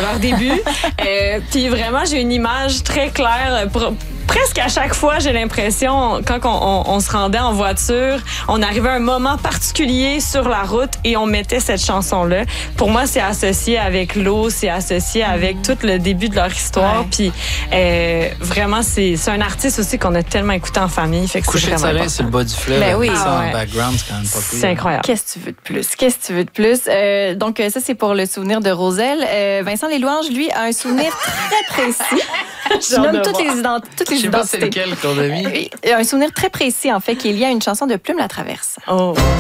leur début. Puis vraiment, j'ai une image très claire. Presque à chaque fois, j'ai l'impression, quand on se rendait en voiture, on arrivait à un moment particulier sur la route et on mettait cette chanson-là. Pour moi, c'est associé avec l'eau, c'est associé avec tout le début de leur histoire. Puis vraiment, c'est un artiste aussi qu'on a tellement écouté en famille. Fait que Coucher de soleil sur le bas du fleuve. Ben oui. Ça en background, c'est quand même pas pire. C'est incroyable. Qu'est-ce que tu veux de plus? Qu'est-ce que tu veux de plus? Donc, ça, c'est pour le souvenir de Roselle. Vincent Leslouanges, lui, a un souvenir très précis. Je nomme toutes les identités. Je sais pas c'est lequel qu'on a mis. Un souvenir très précis, en fait, qui est lié à une chanson de Plume la Traverse. Oh.